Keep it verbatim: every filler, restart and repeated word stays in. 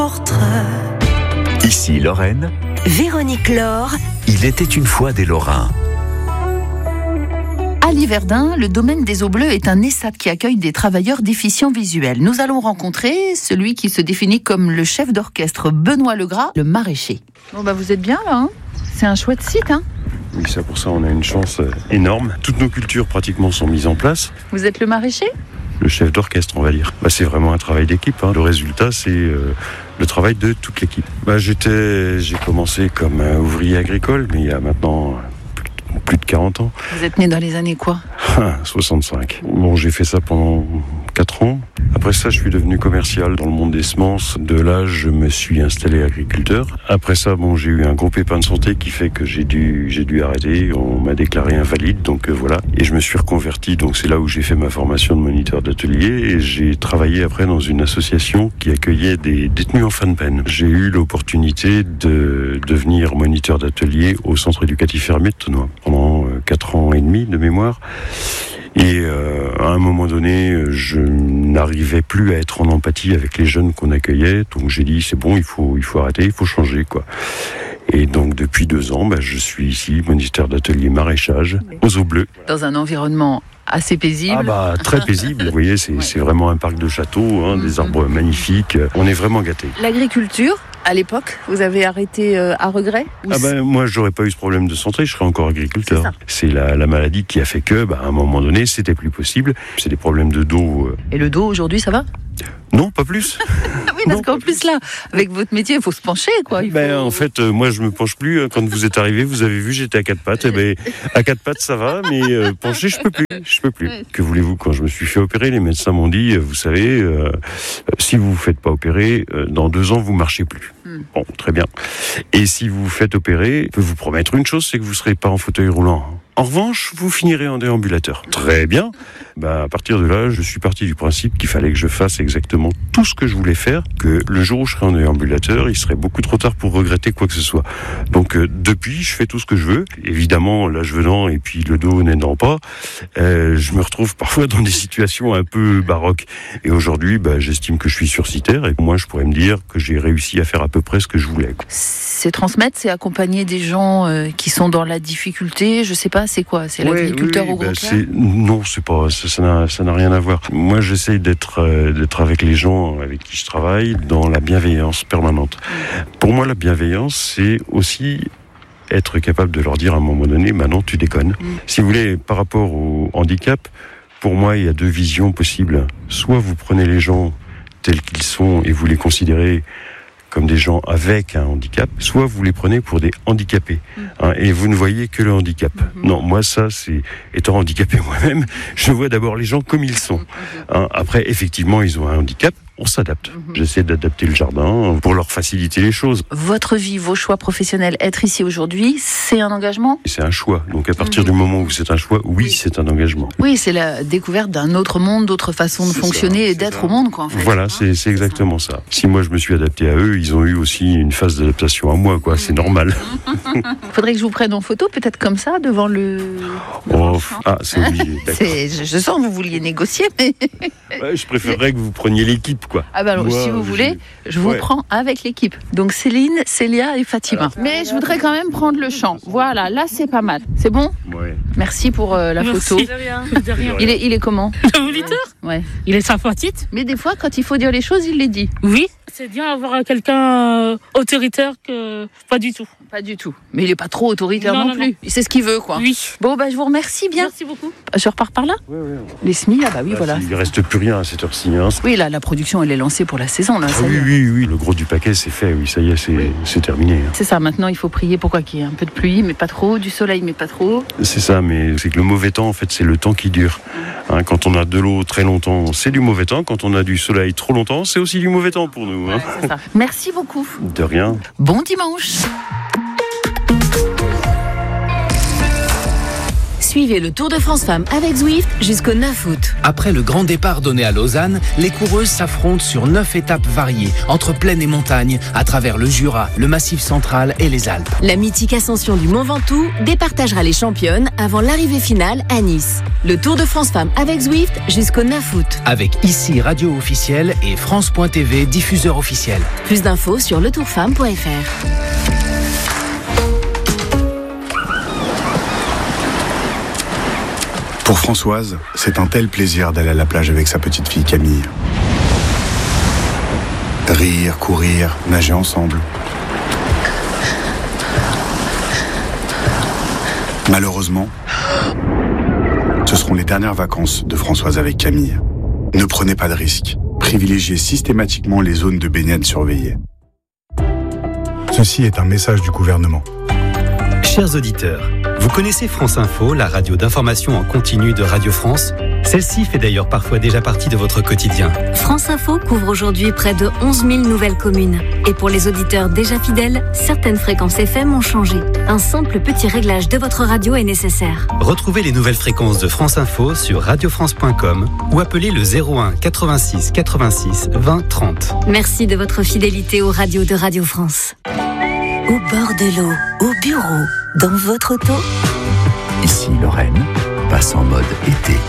Ici Lorraine, Véronique Laure. Il était une fois des Lorrains. À Liverdun, le domaine des Eaux Bleues est un ESAT qui accueille des travailleurs déficients visuels. Nous allons rencontrer celui qui se définit comme le chef d'orchestre, Benoît Legras, le maraîcher. Bon bah vous êtes bien là, hein ? C'est un chouette site, hein ? Oui, ça pour ça on a une chance énorme. Toutes nos cultures pratiquement sont mises en place. Vous êtes le maraîcher ? Le chef d'orchestre, on va dire. Bah, c'est vraiment un travail d'équipe. Hein. Le résultat, c'est euh, le travail de toute l'équipe. Bah, j'étais, j'ai commencé comme euh, ouvrier agricole, mais il y a maintenant plus, plus de quarante ans. Vous êtes né dans les années quoi ? soixante-cinq. Bon, j'ai fait ça pendant quatre ans. Après ça, je suis devenu commercial dans le monde des semences. De là, je me suis installé agriculteur. Après ça, bon, j'ai eu un gros pépin de santé qui fait que j'ai dû, j'ai dû arrêter. On m'a déclaré invalide, donc euh, voilà. Et je me suis reconverti. Donc c'est là où j'ai fait ma formation de moniteur d'atelier. Et j'ai travaillé après dans une association qui accueillait des détenus en fin de peine. J'ai eu l'opportunité de devenir moniteur d'atelier au centre éducatif fermé de Thonois pendant euh, quatre ans et demi de mémoire. Et euh, à un moment donné, je n'arrivais plus à être en empathie avec les jeunes qu'on accueillait. Donc j'ai dit, c'est bon, il faut, il faut arrêter, il faut changer, quoi. Et donc depuis deux ans, bah, je suis ici, moniteur d'atelier maraîchage aux Eaux Bleues. Dans un environnement assez paisible. Ah bah très paisible. Vous voyez, c'est, ouais. c'est vraiment un parc de château, hein, des arbres magnifiques. On est vraiment gâtés. L'agriculture, à l'époque, vous avez arrêté euh, à regret ? Ah ben moi, j'aurais pas eu ce problème de santé, je serais encore agriculteur. C'est, c'est la, la maladie qui a fait que, bah, à un moment donné, c'était plus possible. C'est des problèmes de dos. Euh... Et le dos aujourd'hui, ça va ? Non, pas plus. Oui, parce non, qu'en plus, plus là, avec votre métier, il faut se pencher, quoi. Il ben, faut... En fait, euh, moi, je me penche plus. Quand vous êtes arrivé, vous avez vu, j'étais à quatre pattes. Et ben, à quatre pattes, ça va, mais euh, pencher, je peux plus. Je peux plus. Oui. Que voulez-vous ? Quand je me suis fait opérer, les médecins m'ont dit, vous savez, euh, si vous vous faites pas opérer, euh, dans deux ans, vous marchez plus. Hmm. Bon, très bien. Et si vous vous faites opérer, je peux vous promettre une chose, c'est que vous serez pas en fauteuil roulant. En revanche, vous finirez en déambulateur. Très bien. Bah, à partir de là, je suis parti du principe qu'il fallait que je fasse exactement tout ce que je voulais faire, que le jour où je serai en déambulateur, il serait beaucoup trop tard pour regretter quoi que ce soit. Donc euh, depuis, je fais tout ce que je veux. Évidemment, l'âge venant et puis le dos n'aidant pas, euh, je me retrouve parfois dans des situations un peu baroques. Et aujourd'hui, bah, j'estime que je suis sursitaire et moi, je pourrais me dire que j'ai réussi à faire à peu près ce que je voulais. C'est transmettre, c'est accompagner des gens euh, qui sont dans la difficulté, je sais pas, c'est quoi ? C'est ouais, l'agriculteur oui, au gros bah, c'est... Non, c'est pas, ça, ça, n'a, ça n'a rien à voir. Moi, j'essaye d'être, euh, d'être avec les gens avec qui je travaille dans la bienveillance permanente. Mmh. Pour moi, la bienveillance, c'est aussi être capable de leur dire à un moment donné, maintenant, tu déconnes. Mmh. Si vous voulez, par rapport au handicap, pour moi, il y a deux visions possibles. Soit vous prenez les gens tels qu'ils sont et vous les considérez comme des gens avec un handicap, soit vous les prenez pour des handicapés, mmh. hein, et vous ne voyez que le handicap. Mmh. Non, moi ça, c'est étant handicapé moi-même, je vois d'abord les gens comme ils sont. Mmh. Hein, après, effectivement, ils ont un handicap, on s'adapte. Mmh. J'essaie d'adapter le jardin pour leur faciliter les choses. Votre vie, vos choix professionnels, être ici aujourd'hui, c'est un engagement ? C'est un choix. Donc à partir mmh. du moment où c'est un choix, oui, oui, c'est un engagement. Oui, c'est la découverte d'un autre monde, d'autres façons de c'est fonctionner ça, et d'être ça. Au monde, quoi. En fait. Voilà, c'est, c'est exactement c'est ça. ça. Si moi je me suis adapté à eux, ils ont eu aussi une phase d'adaptation à moi, quoi. C'est normal. Faudrait que je vous prenne en photo, peut-être comme ça, devant le. Devant oh, le ah, c'est obligé. c'est, je, je sens que vous vouliez négocier, mais. Ouais, je préférerais que vous preniez l'équipe, quoi. Ah ben alors, moi, si vous voulez, je vous ouais. prends avec l'équipe. Donc Céline, Célia et Fatima. Alors, mais je voudrais quand même prendre le chant. Voilà, là c'est pas mal. C'est bon ? Ouais. Merci pour euh, la Merci. photo. De rien. De rien. Il est, il est comment ? Le moniteur ? Ouais. Il est sympathique. Mais des fois, quand il faut dire les choses, il les dit. Oui. C'est bien avoir quelqu'un euh, autoritaire que pas du tout. Pas du tout. Mais il est pas trop autoritaire non, non, non plus. Non. C'est ce qu'il veut, quoi. Oui. Bon, bah je vous remercie bien. Merci beaucoup. Je repars par là ? Oui, oui. Les S M I, ah bah oui, bah, voilà. Il ne reste plus rien à cette heure-ci. Hein. Oui, là, la production, elle est lancée pour la saison. Là, ah, ça oui, y est. oui, oui. Le gros du paquet, c'est fait. Oui, ça y est, c'est, oui. c'est terminé. Hein. C'est ça. Maintenant, il faut prier pour quoi ? Qu'il y ait un peu de pluie, mais pas trop. Du soleil, mais pas trop. C'est ça, mais c'est que le mauvais temps, en fait, c'est le temps qui dure. Hein, quand on a de l'eau très longtemps, c'est du mauvais temps. Quand on a du soleil trop longtemps, c'est aussi du mauvais temps pour nous. Hein. Ouais, c'est ça. Merci beaucoup. De rien. Bon dimanche. Suivez le Tour de France Femmes avec Zwift jusqu'au neuf août. Après le grand départ donné à Lausanne, les coureuses s'affrontent sur neuf étapes variées, entre plaine et montagne, à travers le Jura, le Massif central et les Alpes. La mythique ascension du Mont Ventoux départagera les championnes avant l'arrivée finale à Nice. Le Tour de France Femmes avec Zwift jusqu'au neuf août. Avec ici Radio officielle et France point T V diffuseur officiel. Plus d'infos sur le tour femme point f r. Pour Françoise, c'est un tel plaisir d'aller à la plage avec sa petite fille Camille. Rire, courir, nager ensemble. Malheureusement, ce seront les dernières vacances de Françoise avec Camille. Ne prenez pas de risques. Privilégiez systématiquement les zones de baignade surveillées. Ceci est un message du gouvernement. Chers auditeurs, vous connaissez France Info, la radio d'information en continu de Radio France? Celle-ci fait d'ailleurs parfois déjà partie de votre quotidien. France Info couvre aujourd'hui près de onze mille nouvelles communes. Et pour les auditeurs déjà fidèles, certaines fréquences F M ont changé. Un simple petit réglage de votre radio est nécessaire. Retrouvez les nouvelles fréquences de France Info sur radio france point com ou appelez le zéro un quatre-vingt-six quatre-vingt-six vingt trente. Merci de votre fidélité aux radios de Radio France. Au bord de l'eau, au bureau, dans votre auto. Ici Lorraine, passe en mode été.